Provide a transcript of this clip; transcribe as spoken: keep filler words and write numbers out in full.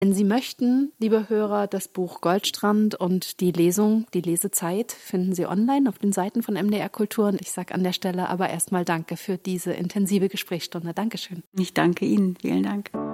Wenn Sie möchten, liebe Hörer, das Buch Goldstrand und die Lesung, die Lesezeit finden Sie online auf den Seiten von M D R Kultur. Und ich sage an der Stelle aber erstmal Danke für diese intensive Gesprächsstunde. Dankeschön. Ich danke Ihnen. Vielen Dank.